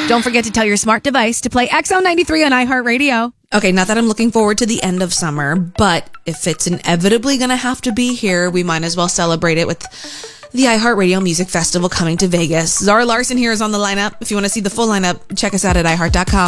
Don't forget to tell your smart device to play XO93 on iHeartRadio. Okay, not that I'm looking forward to the end of summer, but if it's inevitably going to have to be here, we might as well celebrate it with the iHeartRadio Music Festival coming to Vegas. Zara Larson here is on the lineup. If you want to see the full lineup, check us out at iHeart.com.